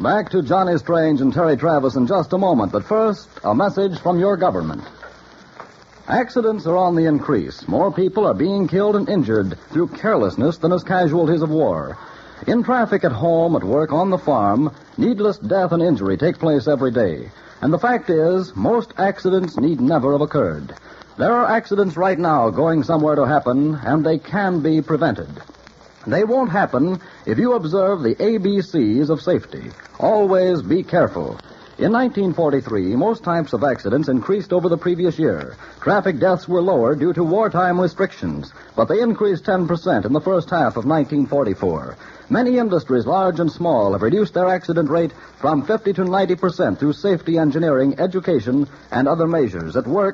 Back to Johnny Strange and Terry Travis in just a moment, but first, a message from your government. Accidents are on the increase. More people are being killed and injured through carelessness than as casualties of war. In traffic, at home, at work, on the farm, needless death and injury take place every day. And the fact is, most accidents need never have occurred. There are accidents right now going somewhere to happen, and they can be prevented. They won't happen if you observe the ABCs of safety. Always be careful. In 1943, most types of accidents increased over the previous year. Traffic deaths were lower due to wartime restrictions, but they increased 10% in the first half of 1944. Many industries, large and small, have reduced their accident rate from 50 to 90% through safety engineering, education, and other measures. At work,